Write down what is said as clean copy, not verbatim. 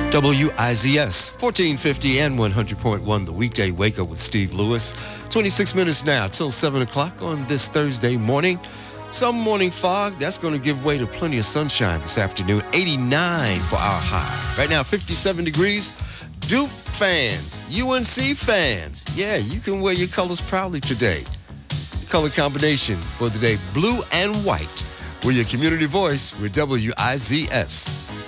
WIZS, 1450 and 100.1, the weekday wake up with Steve Lewis. 26 minutes now till 7 o'clock on this Thursday morning. Some morning fog, that's going to give way to plenty of sunshine this afternoon. 89 for our high. Right now, 57 degrees. Duke fans, UNC fans, yeah, you can wear your colors proudly today. The color combination for the day, blue and white. We're your community voice with WIZS.